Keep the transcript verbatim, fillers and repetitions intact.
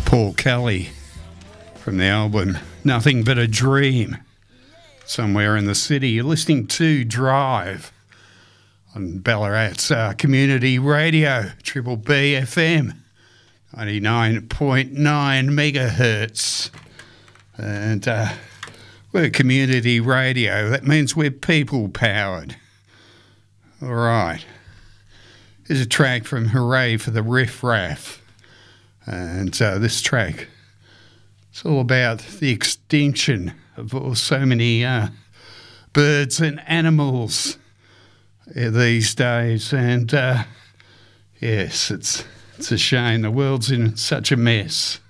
Paul Kelly from the album Nothing But a Dream, somewhere in the city. You're listening to Drive on Ballarat's uh, community radio, Triple B F M, ninety-nine point nine megahertz. And uh, we're community radio. That means we're people-powered. All right. Here's a track from Hooray for the Riff Raff. And uh, this track, it's all about the extinction of oh, so many uh, birds and animals uh, these days. And uh, yes, it's it's a shame. The world's in such a mess.